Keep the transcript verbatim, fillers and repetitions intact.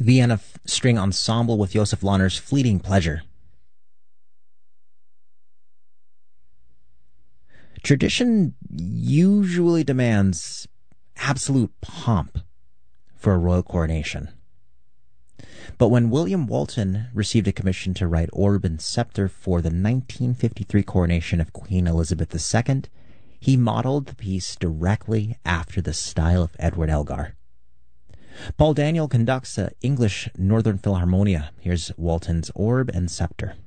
Vienna String Ensemble with Josef Lahner's Fleeting Pleasure. Tradition usually demands absolute pomp for a royal coronation. But when William Walton received a commission to write Orb and Scepter for the nineteen fifty-three coronation of Queen Elizabeth the Second, he modeled the piece directly after the style of Edward Elgar. Paul Daniel conducts the English Northern Philharmonia. Here's Walton's Orb and Scepter.